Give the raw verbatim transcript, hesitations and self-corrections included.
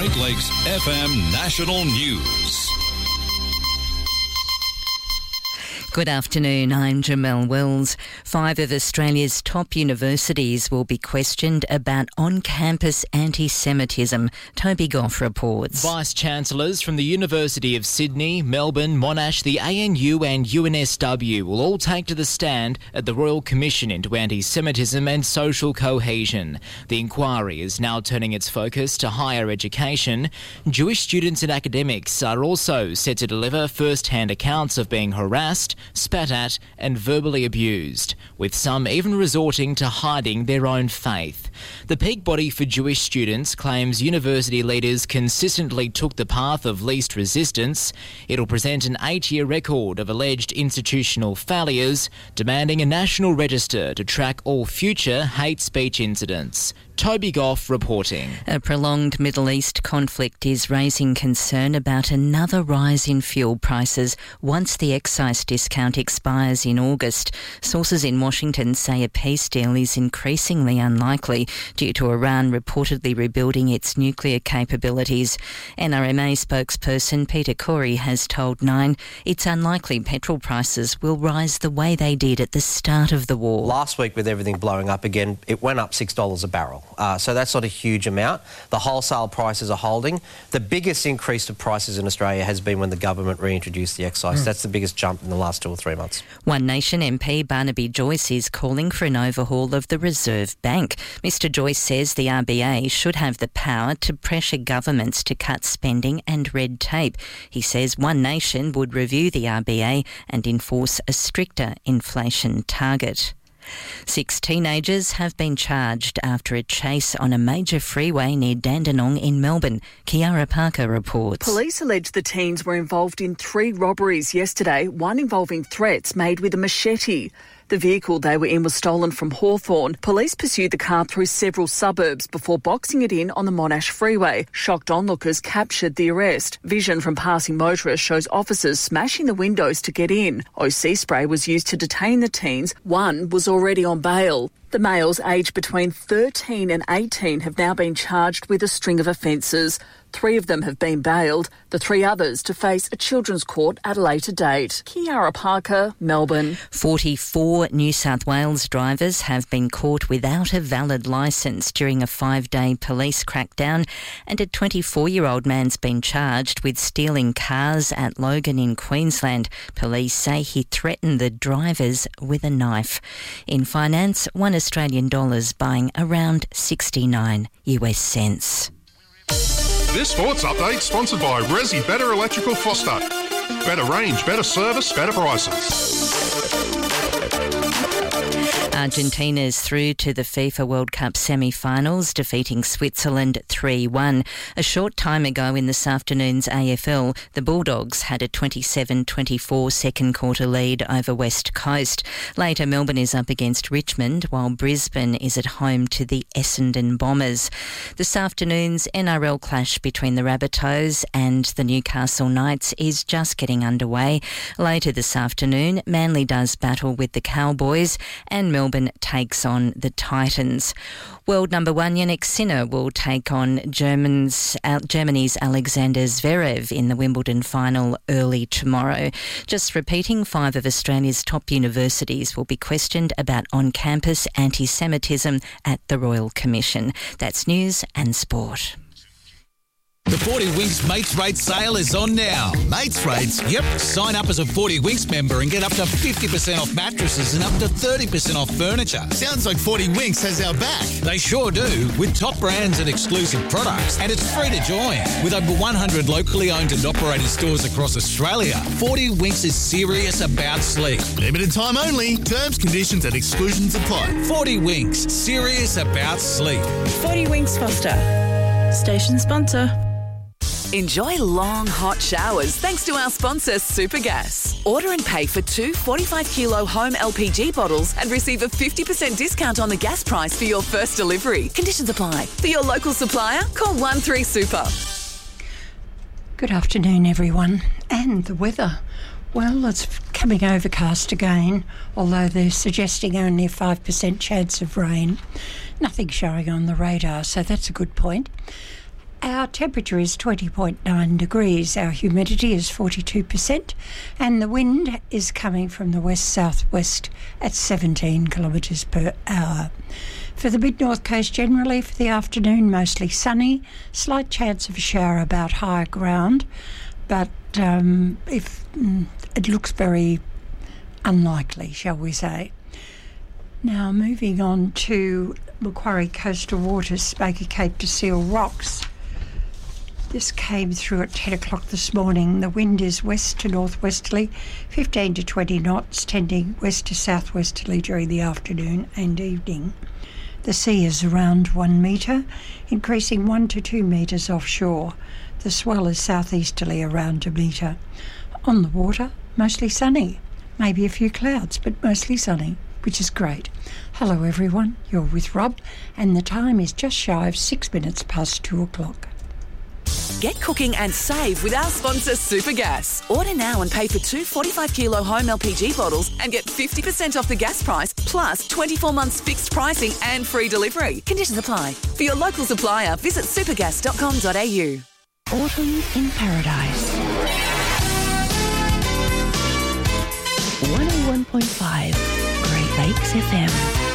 Great Lakes F M National News. Good afternoon, I'm Jamelle Wells. Five of Australia's top universities will be questioned about on-campus anti-Semitism. Toby Goff reports. Vice-Chancellors from the University of Sydney, Melbourne, Monash, the A N U and U N S W will all take to the stand at the Royal Commission into Anti-Semitism and Social Cohesion. The inquiry is now turning its focus to higher education. Jewish students and academics are also set to deliver first-hand accounts of being harassed, spat at and verbally abused, with some even resorting to hiding their own faith. The peak body for Jewish students claims university leaders consistently took the path of least resistance. It'll present an eight-year record of alleged institutional failures, demanding a national register to track all future hate speech incidents. Toby Goff reporting. A prolonged Middle East conflict is raising concern about another rise in fuel prices once the excise discount expires in August. Sources in Washington say a peace deal is increasingly unlikely due to Iran reportedly rebuilding its nuclear capabilities. N R M A spokesperson Peter Corey has told Nine it's unlikely petrol prices will rise the way they did at the start of the war. Last week, with everything blowing up again, it went up six dollars a barrel. Uh, so that's not a huge amount. The wholesale prices are holding. The biggest increase of prices in Australia has been when the government reintroduced the excise. Mm. That's the biggest jump in the last two or three months. One Nation M P Barnaby Joyce is calling for an overhaul of the Reserve Bank. Mister Joyce says the R B A should have the power to pressure governments to cut spending and red tape. He says One Nation would review the R B A and enforce a stricter inflation target. Six teenagers have been charged after a chase on a major freeway near Dandenong in Melbourne. Kiara Parker reports. Police allege the teens were involved in three robberies yesterday, one involving threats made with a machete. The vehicle they were in was stolen from Hawthorn. Police pursued the car through several suburbs before boxing it in on the Monash freeway. Shocked onlookers captured the arrest. Vision from passing motorists shows officers smashing the windows to get in. O C spray was used to detain the teens. One was already on bail. The males aged between thirteen and eighteen have now been charged with a string of offences. Three of them have been bailed, the three others to face a children's court at a later date. Kiara Parker, Melbourne. forty-four New South Wales drivers have been caught without a valid licence during a five-day police crackdown, and a twenty-four-year-old man's been charged with stealing cars at Logan in Queensland. Police say he threatened the drivers with a knife. In finance, one Australian dollar's buying around sixty-nine U S cents. This sports update sponsored by Resi Better Electrical Foster. Better range, better service, better prices. Argentina's through to the FIFA World Cup semi-finals, defeating Switzerland three one. A short time ago in this afternoon's A F L, the Bulldogs had a twenty-seven twenty-four second quarter lead over West Coast. Later, Melbourne is up against Richmond, while Brisbane is at home to the Essendon Bombers. This afternoon's N R L clash between the Rabbitohs and the Newcastle Knights is just getting underway. Later this afternoon, Manly does battle with the Cowboys and Melbourne takes on the Titans. World number one Jannik Sinner will take on Germans, uh, Germany's Alexander Zverev in the Wimbledon final early tomorrow. Just repeating, five of Australia's top universities will be questioned about on-campus anti-Semitism at the Royal Commission. That's news and sport. The forty Winks Mates Rates sale is on now. Mates Rates? Yep. Sign up as a forty Winks member and get up to fifty percent off mattresses and up to thirty percent off furniture. Sounds like forty Winks has our back. They sure do, with top brands and exclusive products. And it's free to join. With over one hundred locally owned and operated stores across Australia, forty Winks is serious about sleep. Limited time only. Terms, conditions and exclusions apply. forty Winks. Serious about sleep. forty Winks Foster. Station sponsor. Enjoy long, hot showers thanks to our sponsor, Supergas. Order and pay for two forty-five kilo home L P G bottles and receive a fifty percent discount on the gas price for your first delivery. Conditions apply. For your local supplier, call one three super. Good afternoon, everyone. And the weather. Well, it's coming overcast again, although they're suggesting only a five percent chance of rain. Nothing showing on the radar, so that's a good point. Our temperature is twenty point nine degrees, our humidity is forty-two percent, and the wind is coming from the west-southwest at seventeen kilometres per hour. For the mid-north coast generally, for the afternoon, mostly sunny, slight chance of a shower about higher ground, but um, if mm, it looks very unlikely, shall we say. Now, moving on to Macquarie Coastal Waters, Smoky Cape to Seal Rocks. This came through at ten o'clock this morning. The wind is west to northwesterly, fifteen to twenty knots, tending west to southwesterly during the afternoon and evening. The sea is around one metre, increasing one to two metres offshore. The swell is southeasterly around a metre. On the water, mostly sunny. Maybe a few clouds, but mostly sunny, which is great. Hello everyone, you're with Rob, and the time is just shy of six minutes past two o'clock. Get cooking and save with our sponsor Supergas. Order now and pay for two forty-five kilo home L P G bottles and get fifty percent off the gas price, plus twenty-four months fixed pricing and free delivery. Conditions apply. For your local supplier, visit supergas dot com dot a u. Autumn in Paradise. one oh one point five Great Lakes F M.